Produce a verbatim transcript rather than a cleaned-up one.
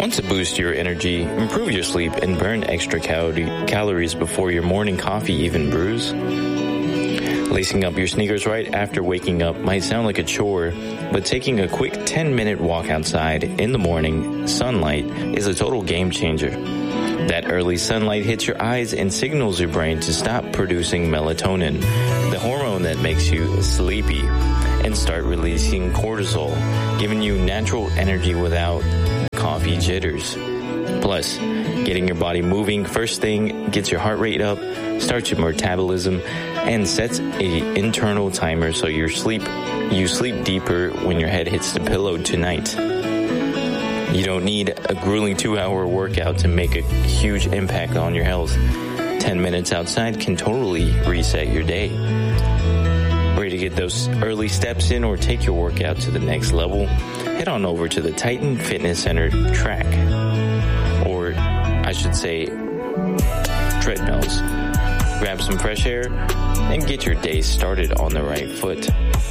Want to boost your energy, improve your sleep, and burn extra cal- calories before your morning coffee even brews? Lacing up your sneakers right after waking up might sound like a chore, but taking a quick ten-minute walk outside in the morning sunlight is a total game changer. That early sunlight hits your eyes and signals your brain to stop producing melatonin, the hormone that makes you sleepy, and start releasing cortisol, giving you natural energy without coffee jitters. Plus, getting your body moving first thing gets your heart rate up, starts your metabolism, and sets a internal timer so your sleep you sleep deeper when your head hits the pillow tonight. You don't need a grueling two-hour workout to make a huge impact on your health. Ten minutes outside can totally reset your day. Ready to get those early steps in or take your workout to the next level? Head on over to the Titan Fitness Center track, or I should say treadmills. Grab some fresh air and get your day started on the right foot.